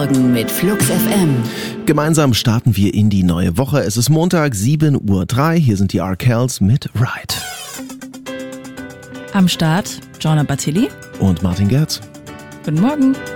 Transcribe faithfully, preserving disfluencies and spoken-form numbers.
Morgen mit Flux F M. Gemeinsam starten wir in die neue Woche. Es ist Montag, sieben Uhr drei. Hier sind die Arkells mit Ride. Am Start Gianna Battilli Und Martin Gerz. Guten Morgen.